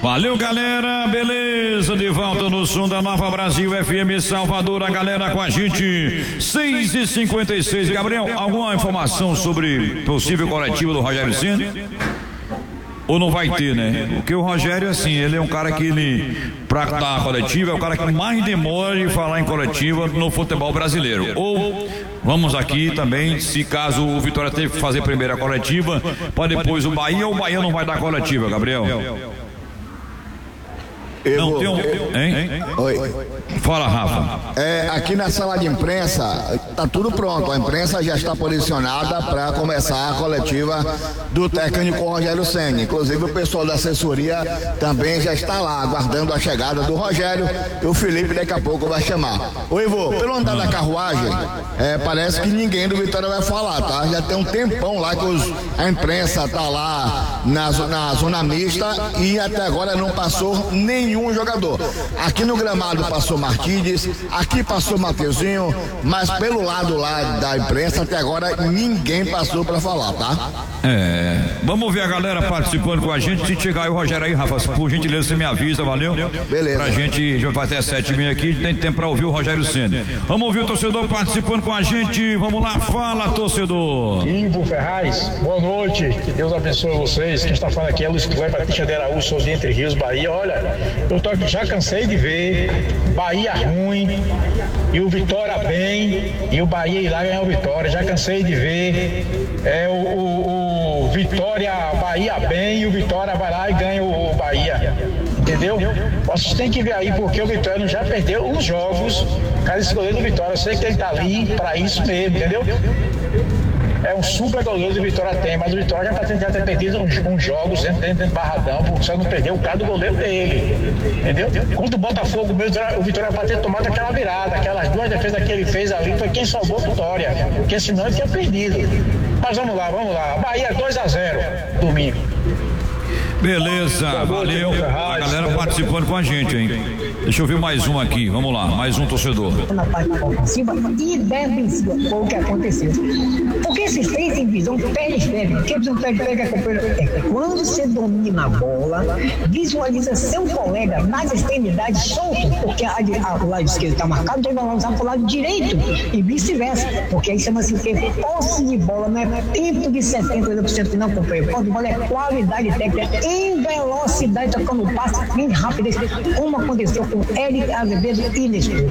Valeu, galera, beleza, de volta no som da Nova Brasil FM Salvador, a galera com a gente, 6h56. Gabriel, alguma informação sobre possível coletiva do Rogério Ceni? Ou não vai ter, né? Porque o Rogério, assim, ele é um cara que pra dar a coletiva, é o cara que mais demora de falar em coletiva no futebol brasileiro. Ou, vamos aqui também, se caso o Vitória teve que fazer primeiro a coletiva, para depois o Bahia, ou o Bahia não vai dar coletiva, Gabriel? Não tem hein? Oi. Fala, Rafa. Aqui na sala de imprensa tá tudo pronto. A imprensa já está posicionada para começar a coletiva do técnico Rogério Ceni. Inclusive o pessoal da assessoria também já está lá aguardando a chegada do Rogério, e o Felipe daqui a pouco vai chamar. Ô Ivo, pelo andar da carruagem, parece que ninguém do Vitória vai falar, tá? Já tem um tempão lá que a imprensa tá lá na zona mista e até agora não passou nenhum jogador. Aqui no gramado passou Martínez, aqui passou Mateuzinho, mas pelo lado lá da imprensa até agora ninguém passou para falar, tá? Vamos ver a galera participando com a gente. Se chegar aí o Rogério aí, Rafa, por gentileza você me avisa, valeu? Beleza. Pra gente, já vai até 7h30 aqui, tem tempo pra ouvir o Rogério Ceni. Vamos ouvir o torcedor participando com a gente. Vamos lá, fala, torcedor. Ivo Ferraz, boa noite, que Deus abençoe vocês. Quem está falando aqui é Luiz Cleber Batista de Araújo, sou de Entre Rios, Bahia. Olha, eu já cansei de ver Bahia ruim e o Vitória bem, e o Bahia ir lá ganhar o Vitória. Já cansei de ver o Vitória, Bahia bem, e o Vitória vai lá e ganha o Bahia. Entendeu? Vocês têm que ver aí, porque o Vitória já perdeu os jogos. Cara, esse goleiro do Vitória, eu sei que ele tá ali pra isso mesmo, entendeu? É um super goleiro do Vitória tem, mas o Vitória já tá ter perdido uns jogos dentro do Barradão, porque só não perdeu o cara do goleiro dele, entendeu? Contra o Botafogo mesmo, o Vitória vai ter tomado aquela virada, aquelas duas defesas que ele fez ali, foi quem salvou a Vitória, porque senão ele tinha perdido. Mas vamos lá, Bahia 2-0, domingo. Beleza, valeu. A galera participando com a gente, hein? Deixa eu ver mais um aqui, vamos lá, mais um torcedor. Na parte ofensiva e defensiva foi o que aconteceu. Porque esses três têm visão periférica. O que visão periférica é quando você domina a bola, visualiza seu colega nas extremidades solto, porque o lado esquerdo está marcado, então ele vai usar para o lado direito e vice-versa. Porque aí chama-se que posse de bola, não é tempo de 70%, 80% não, companheiro. Posse de bola é qualidade técnica em velocidade, tocando passe em rapidez, como aconteceu com Eric Azevedo e Nestor.